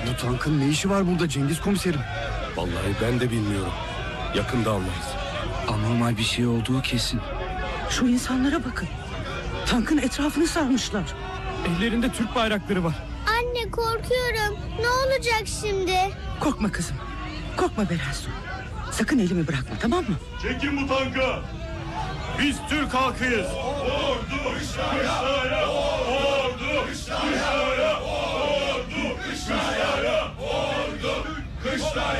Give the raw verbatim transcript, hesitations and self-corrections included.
Bu tankın ne işi var burada Cengiz komiserim? Vallahi ben de bilmiyorum. Yakında anlarız. Anormal bir şey olduğu kesin. Şu insanlara bakın. Tankın etrafını sarmışlar. Ellerinde Türk bayrakları var. Anne korkuyorum. Ne olacak şimdi? Korkma kızım. Korkma Berensu. Sakın elimi bırakma, tamam mı? Çekin bu tankı. Biz Türk halkıyız. Ordu kışlaya, ordu kışlaya, ordu kışlaya, ordu kışlaya.